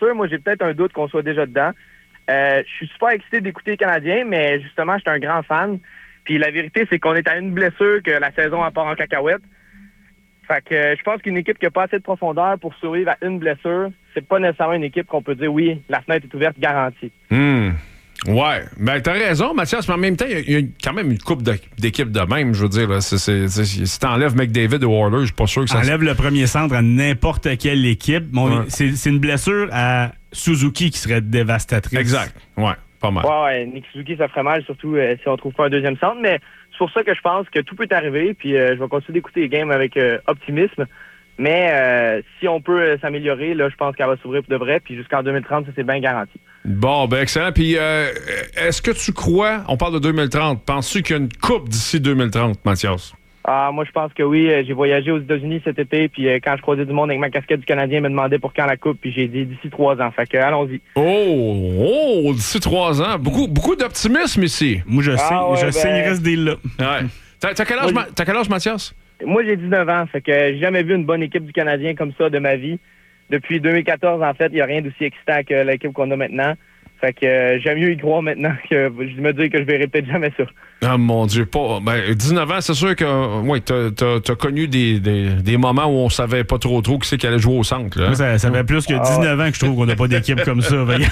blessure, moi, j'ai peut-être un doute qu'on soit déjà dedans. Je suis super excité d'écouter les Canadiens, mais justement, je suis un grand fan. Puis la vérité, c'est qu'on est à une blessure que la saison part en cacahuète. Fait que je pense qu'une équipe qui n'a pas assez de profondeur pour survivre à une blessure, c'est pas nécessairement une équipe qu'on peut dire, oui, la fenêtre est ouverte, garantie. Ouais, ben t'as raison, Mathias, mais en même temps, il y a quand même une coupe d'équipes de même, je veux dire. Là, si t'enlèves McDavid ou Warner, je suis pas sûr que ça... Enlève le premier centre à n'importe quelle équipe. Bon, c'est une blessure à Suzuki qui serait dévastatrice. Exact, ouais, pas mal. Ouais, Nick Suzuki, ça ferait mal, surtout si on trouve pas un deuxième centre, mais c'est pour ça que je pense que tout peut arriver, puis je vais continuer d'écouter les games avec optimisme. Mais si on peut s'améliorer, là, je pense qu'elle va s'ouvrir pour de vrai. Puis jusqu'en 2030, ça, c'est bien garanti. Bon, ben excellent. Puis est-ce que tu crois, on parle de 2030, penses-tu qu'il y a une coupe d'ici 2030, Mathias? Moi, je pense que oui. J'ai voyagé aux États-Unis cet été, puis quand je croisais du monde avec ma casquette du Canadien, ils me demandaient pour quand la coupe, puis j'ai dit d'ici 3 ans. Fait que allons-y. Oh, d'ici 3 ans. Beaucoup d'optimisme ici. Moi, je sais, il reste des là. Ouais. T'as quel âge, Mathias? Moi, j'ai 19 ans, fait que j'ai jamais vu une bonne équipe du Canadien comme ça de ma vie. Depuis 2014, en fait, il n'y a rien d'aussi excitant que l'équipe qu'on a maintenant. Fait que j'aime mieux y croire maintenant que je me dis que je verrai peut-être jamais ça. Ah, mon Dieu, pas. Ben, 19 ans, c'est sûr que ouais, t'as connu des moments où on savait pas trop qui c'est qui allait jouer au centre. Là. Moi, ça fait plus que 19 ans que je trouve qu'on n'a pas d'équipe comme ça. Ouais,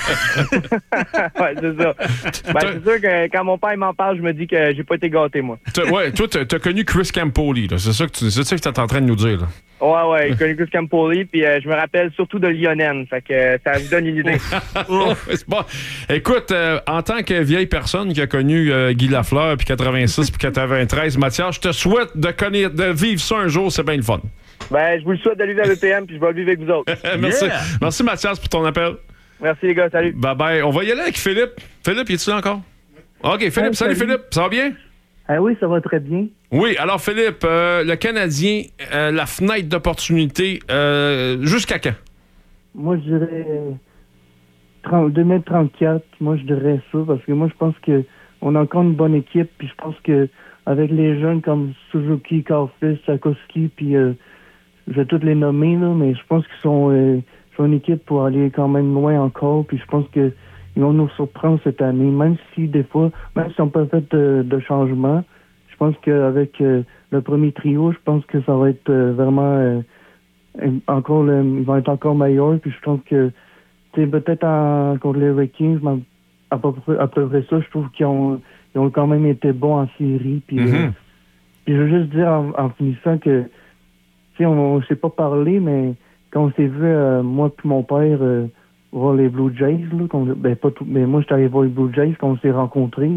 c'est ça. C'est sûr que quand mon père m'en parle, je me dis que j'ai pas été gâté, moi. Ouais, toi, t'as connu Chris Campoli, là. C'est ça que tu es en train de nous dire, là. Ouais, j'ai connu Chris Campoli, puis je me rappelle surtout de Lionel. Fait que ça vous donne une idée. Bon. Écoute, en tant que vieille personne qui a connu Guy Lafleur, puis 86, puis 93, Mathias, je te souhaite de vivre ça un jour, c'est bien le fun. Ben, je vous le souhaite de vivre à l'EPM, puis je vais le vivre avec vous autres. Merci. Yeah. Merci, Mathias, pour ton appel. Merci, les gars. Salut. Bye-bye. On va y aller avec Philippe. Philippe, es-tu là encore? OK, Philippe. Salut, Philippe. Ça va bien? Oui, ça va très bien. Oui, alors, Philippe, le Canadien, la fenêtre d'opportunité, jusqu'à quand? Moi, je dirais 2034. Moi, je dirais ça, parce que moi, je pense que on a encore une bonne équipe, puis je pense que avec les jeunes comme Suzuki, Kaufman, Sakowski, puis je vais tous les nommer, là, mais je pense qu'ils sont une équipe pour aller quand même loin encore, puis je pense que ils vont nous surprendre cette année, même si des fois, même si on peut faire de changements, je pense qu'avec le premier trio, je pense que ça va être vraiment encore, ils vont être encore meilleurs, puis je pense que peut-être contre les Vikings, à peu près ça, je trouve qu'ils ont quand même été bons en série. Puis, puis je veux juste dire en finissant que, on ne s'est pas parlé, mais quand on s'est vu, moi et mon père, voir les Blue Jays, là, pas tout, mais moi, j'étais allé voir les Blue Jays quand on s'est rencontrés.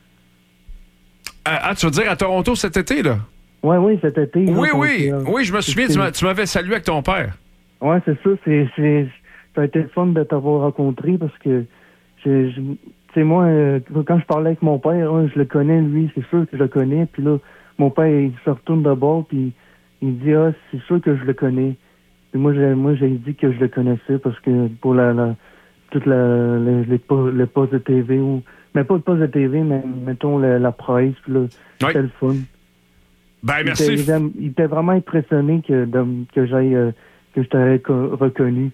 Tu veux dire à Toronto cet été, là? Oui, cet été. Oui, je me souviens, tu m'avais salué avec ton père. Oui, c'est ça. Ça a été le fun de t'avoir rencontré parce que moi, quand je parlais avec mon père, je le connais, lui, c'est sûr que je le connais. Puis là, mon père, il se retourne de bord, puis il dit, c'est sûr que je le connais. Puis moi, j'ai dit que je le connaissais parce que pour toutes les postes de TV, mais pas le poste de TV, mais mettons la presse, puis là, c'était le fun. Ben, merci. Il était vraiment impressionné que je t'avais reconnu.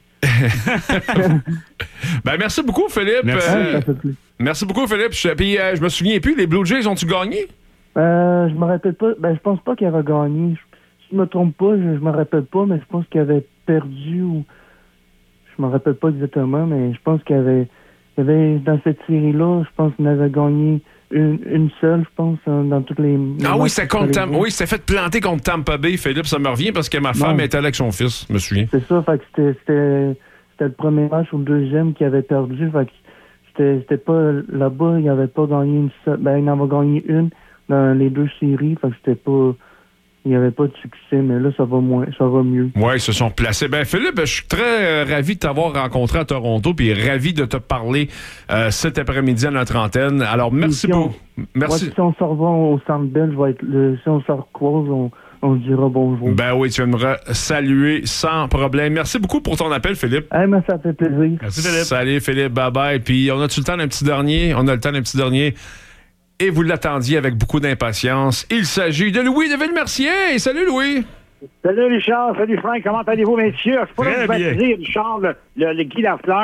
Ben, merci beaucoup, Philippe. Merci beaucoup, Philippe. Puis, je me souviens plus, les Blue Jays ont-tu gagné? Je me rappelle pas. Ben, je pense pas qu'ils avaient gagné. Si je me trompe pas, je me rappelle pas, mais je pense qu'ils avaient perdu ou... Je me rappelle pas exactement, mais je pense qu'il y avait dans cette série-là, je pense qu'ils avaient gagné une seule, je pense, dans toutes les... Oui, c'était fait planter contre Tampa Bay, Philippe, ça me revient parce que ma femme était avec son fils, je me souviens. C'est ça, fait que c'était le premier match ou le deuxième qui avait perdu, fait que c'était pas... Là-bas, il n'avait pas gagné une seule... Ben, il en avait gagné une dans les deux séries, fait que c'était pas... Il n'y avait pas de succès, mais là, ça va mieux. Oui, ils se sont placés. Ben, Philippe, je suis très ravi de t'avoir rencontré à Toronto, puis ravi de te parler cet après-midi à notre antenne. Alors, merci beaucoup. Merci. Si on se revoit au Centre Bell, si on se recroise, on se dira bonjour. Ben oui, tu aimeras saluer sans problème. Merci beaucoup pour ton appel, Philippe. Mais ça fait plaisir. Merci, Philippe. Salut, Philippe. Bye-bye. Puis, on a-tu le temps d'un petit dernier? On a le temps d'un petit dernier. Et vous l'attendiez avec beaucoup d'impatience. Il s'agit de Louis de Villemercier. Salut, Louis. Salut, Richard. Salut, Frank. Comment allez-vous, messieurs? Je peux vous baptiser, Richard, le Guy Lafleur.